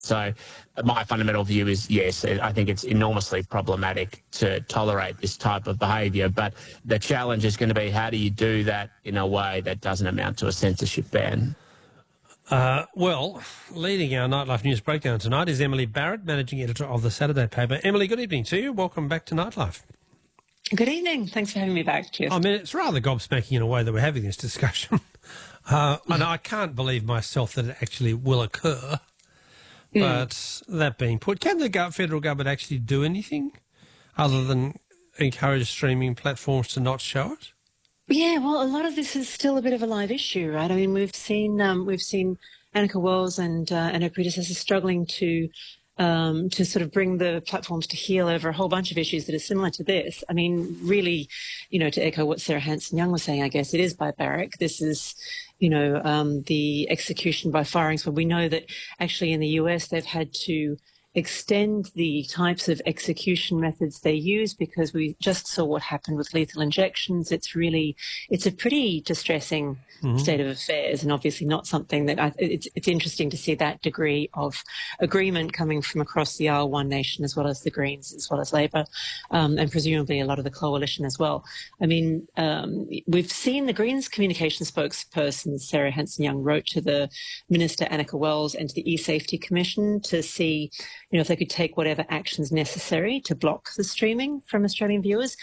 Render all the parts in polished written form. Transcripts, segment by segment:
So my fundamental view is, yes, I think it's enormously problematic to tolerate this type of behaviour, but the challenge is going to be how do you do that in a way that doesn't amount to a censorship ban? Well, leading our Nightlife News Breakdown tonight is Emily Barrett, Managing Editor of the Saturday paper. Emily, good evening to you. Welcome back to Nightlife. Good evening. Thanks for having me back, Jeff. I mean, it's rather gobsmacking in a way that we're having this discussion. And I can't believe myself that it actually will occur. But that being put, can the federal government actually do anything other than encourage streaming platforms to not show it? Yeah, well, a lot of this is still a bit of a live issue, right? I mean, we've seen Annika Wells and her predecessors struggling to sort of bring the platforms to heel over a whole bunch of issues that are similar to this. I mean, really, to echo what Sarah Hanson-Young was saying, I guess it is barbaric. This is, the execution by firing squad. We know that actually in the US they've had to extend the types of execution methods they use because we just saw what happened with lethal injections. It's a pretty distressing state of affairs, and obviously not something that it's interesting to see that degree of agreement coming from across the aisle, One Nation as well as the Greens as well as Labor, and presumably a lot of the coalition as well. I mean, we've seen the Greens communication spokesperson Sarah Hanson-Young wrote to the Minister Annika Wells and to the eSafety Commission to see if they could take whatever actions necessary to block the streaming from Australian viewers.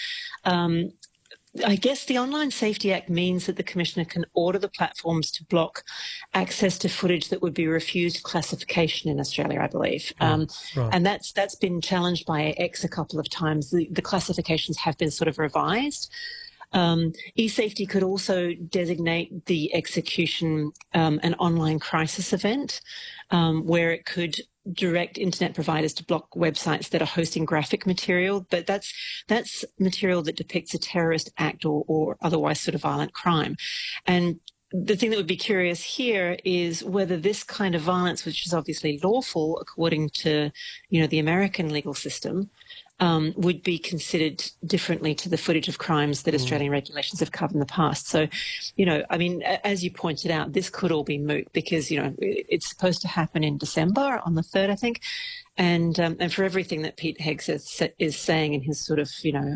I guess the Online Safety Act means that the Commissioner can order the platforms to block access to footage that would be refused classification in Australia, I believe. Right. And that's been challenged by X a couple of times. The classifications have been sort of revised. eSafety could also designate the execution an online crisis event where it could direct internet providers to block websites that are hosting graphic material, but that's material that depicts a terrorist act or otherwise sort of violent crime. And the thing that would be curious here is whether this kind of violence, which is obviously lawful according to, the American legal system, would be considered differently to the footage of crimes that Australian regulations have covered in the past. So, I mean, as you pointed out, this could all be moot because, it's supposed to happen in December on the 3rd, I think. And for everything that Pete Heggs is saying in his sort of,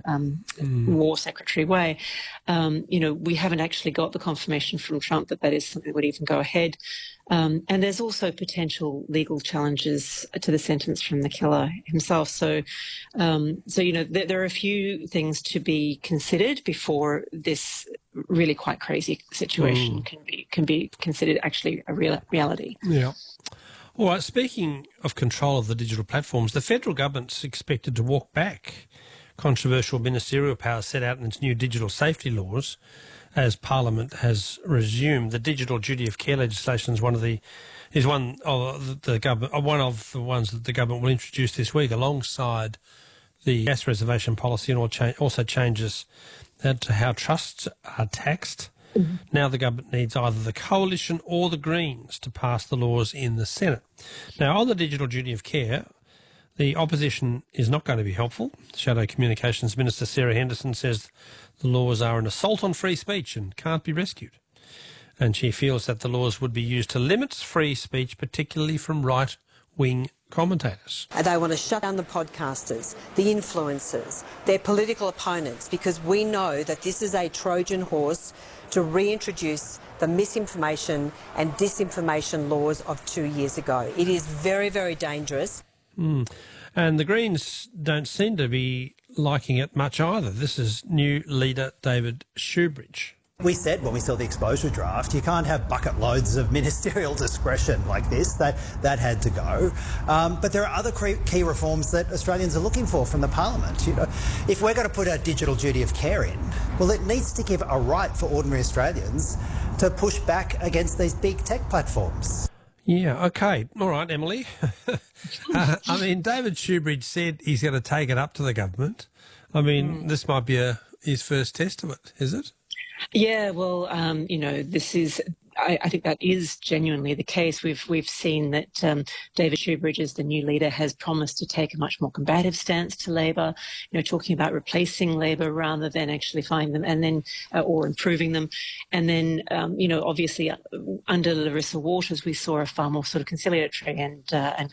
war secretary way, we haven't actually got the confirmation from Trump that is something that would even go ahead. And there's also potential legal challenges to the sentence from the killer himself. So there are a few things to be considered before this really quite crazy situation can be considered actually a reality. Yeah. All right, speaking of control of the digital platforms, the federal government's expected to walk back controversial ministerial powers set out in its new digital safety laws as Parliament has resumed. The digital duty of care legislation is one of the ones that the government will introduce this week alongside the gas reservation policy, and also changes to how trusts are taxed. Now the government needs either the Coalition or the Greens to pass the laws in the Senate. Now, on the digital duty of care, the opposition is not going to be helpful. Shadow Communications Minister Sarah Henderson says the laws are an assault on free speech and can't be rescued. And she feels that the laws would be used to limit free speech, particularly from right-wing commentators. They want to shut down the podcasters, the influencers, their political opponents, because we know that this is a Trojan horse to reintroduce the misinformation and disinformation laws of 2 years ago. It is very, very dangerous. And the Greens don't seem to be liking it much either. This is new leader David Shoebridge. We said when we saw the exposure draft, you can't have bucket loads of ministerial discretion like this. That had to go. But there are other key reforms that Australians are looking for from the Parliament. If we're going to put a digital duty of care in, well, it needs to give a right for ordinary Australians to push back against these big tech platforms. Yeah, OK. All right, Emily. I mean, David Shoebridge said he's going to take it up to the government. I mean, this might be his first test of it, is it? Yeah, well, this is. I think that is genuinely the case. We've seen that David Shoebridge, as the new leader, has promised to take a much more combative stance to Labor. Talking about replacing Labor rather than actually finding them, and then or improving them. And then, obviously, under Larissa Waters, we saw a far more sort of conciliatory and